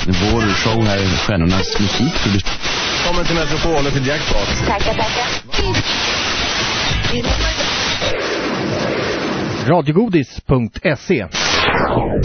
Vår show här är Stjärnornas musik. Kommer till Metropolen för Jackpot. Tackar. Radiogodis.se